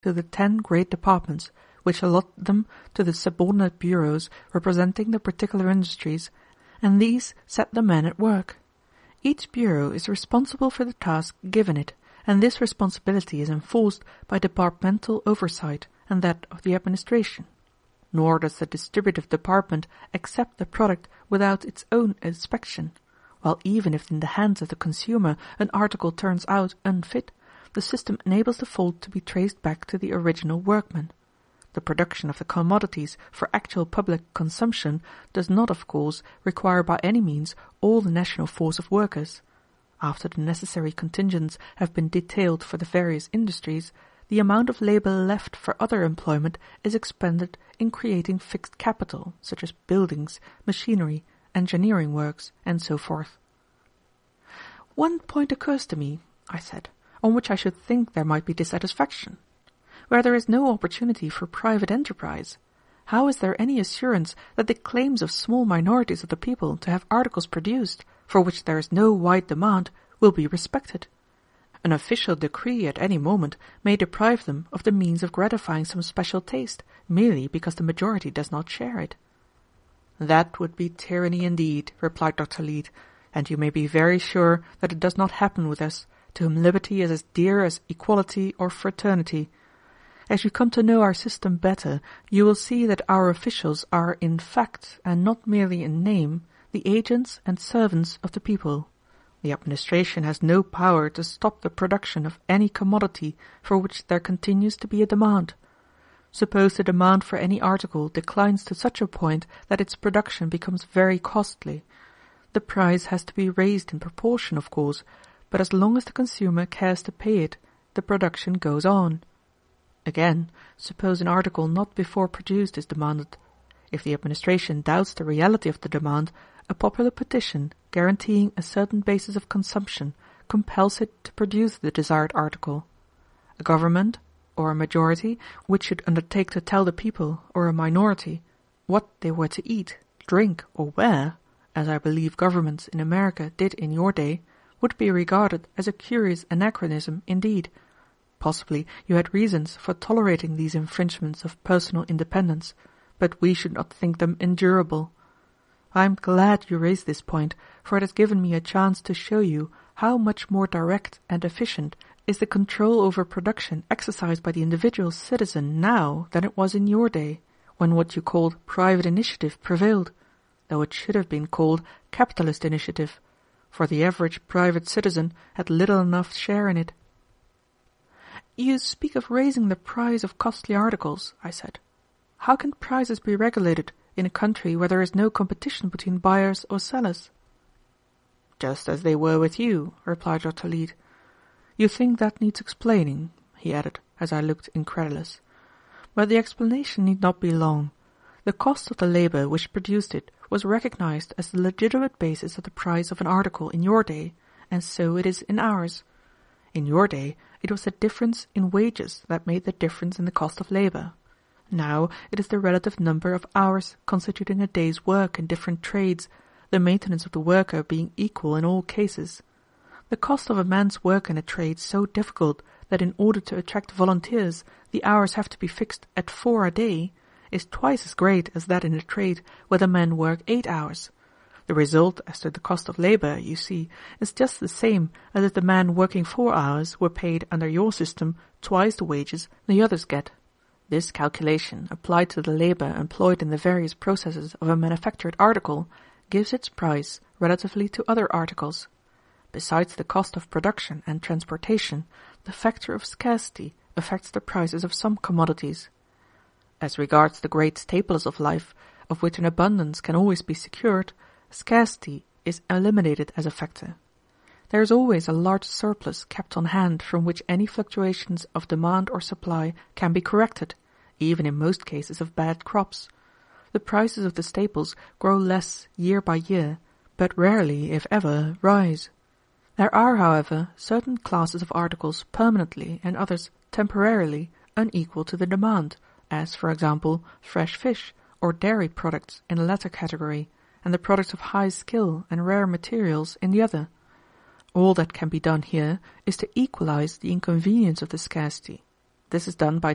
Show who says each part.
Speaker 1: to the 10 great departments, which allot them to the subordinate bureaus representing the particular industries, and these set the men at work. Each bureau is responsible for the task given it, and this responsibility is enforced by departmental oversight and that of the administration. Nor does the distributive department accept the product without its own inspection, while even if in the hands of the consumer an article turns out unfit, the system enables the fault to be traced back to the original workman. The production of the commodities for actual public consumption does not, of course, require by any means all the national force of workers. After the necessary contingents have been detailed for the various industries, the amount of labor left for other employment is expended in creating fixed capital, such as buildings, machinery, engineering works, and so forth. "One point occurs to me," I said, "on which I should think there might be dissatisfaction. Where there is no opportunity for private enterprise, how is there any assurance that the claims of small minorities of the people to have articles produced, for which there is no wide demand, will be respected? An official decree at any moment may deprive them of the means of gratifying some special taste, merely because the majority does not share it." "That would be tyranny indeed," replied Dr. Leete, "and you may be very sure that it does not happen with us, to whom liberty is as dear as equality or fraternity. As you come to know our system better, you will see that our officials are in fact, and not merely in name, the agents and servants of the people. The administration has no power to stop the production of any commodity for which there continues to be a demand. Suppose the demand for any article declines to such a point that its production becomes very costly. The price has to be raised in proportion, of course, but as long as the consumer cares to pay it, the production goes on. Again, suppose an article not before produced is demanded. If the administration doubts the reality of the demand, a popular petition guaranteeing a certain basis of consumption compels it to produce the desired article. A government, or a majority, which should undertake to tell the people, or a minority, what they were to eat, drink, or wear, as I believe governments in America did in your day, would be regarded as a curious anachronism indeed. Possibly you had reasons for tolerating these infringements of personal independence, but we should not think them endurable. I am glad you raised this point, for it has given me a chance to show you how much more direct and efficient is the control over production exercised by the individual citizen now than it was in your day, when what you called private initiative prevailed, though it should have been called capitalist initiative, for the average private citizen had little enough share in it. "You speak of raising the price of costly articles," I said. "How can prices be regulated in a country where there is no competition between buyers or sellers?" "Just as they were with you," replied Dr. Leete. "You think that needs explaining," he added, as I looked incredulous. "But the explanation need not be long. The cost of the labor which produced it was recognized as the legitimate basis of the price of an article in your day, and so it is in ours. In your day, it was the difference in wages that made the difference in the cost of labor. Now it is the relative number of hours constituting a day's work in different trades, the maintenance of the worker being equal in all cases. The cost of a man's work in a trade so difficult that in order to attract volunteers the hours have to be fixed at 4 a day is twice as great as that in a trade where the men work 8 hours. The result as to the cost of labor, you see, is just the same as if the man working 4 hours were paid under your system twice the wages the others get. This calculation, applied to the labor employed in the various processes of a manufactured article, gives its price relatively to other articles. Besides the cost of production and transportation, the factor of scarcity affects the prices of some commodities. As regards the great staples of life, of which an abundance can always be secured, scarcity is eliminated as a factor. There is always a large surplus kept on hand from which any fluctuations of demand or supply can be corrected, even in most cases of bad crops. The prices of the staples grow less year by year, but rarely, if ever, rise. There are, however, certain classes of articles permanently and others temporarily unequal to the demand, as, for example, fresh fish or dairy products in the latter category, and the products of high skill and rare materials in the other. All that can be done here is to equalize the inconvenience of the scarcity. This is done by